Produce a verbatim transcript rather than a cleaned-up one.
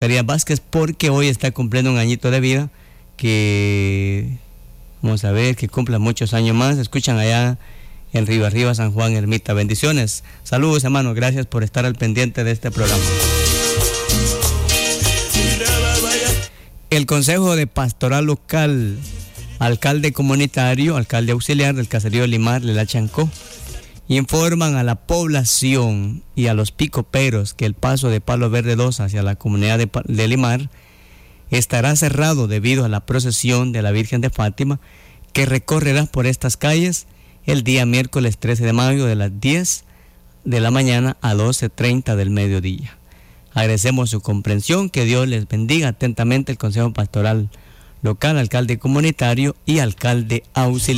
Zacarías Vázquez, porque hoy está cumpliendo un añito de vida, que vamos a ver, que cumpla muchos años más. Escuchan allá en Río Arriba, San Juan Ermita. Bendiciones. Saludos, hermanos. Gracias por estar al pendiente de este programa. El Consejo de Pastoral Local, alcalde comunitario, alcalde auxiliar del caserío Limar, Lela Chancó, informan a la población y a los picoperos que el paso de Palo Verde dos hacia la comunidad de, de Limar estará cerrado debido a la procesión de la Virgen de Fátima, que recorrerá por estas calles el día miércoles trece de mayo de las diez de la mañana a doce treinta del mediodía. Agradecemos su comprensión, que Dios les bendiga atentamente. El Consejo Pastoral Local, alcalde comunitario y alcalde auxiliar.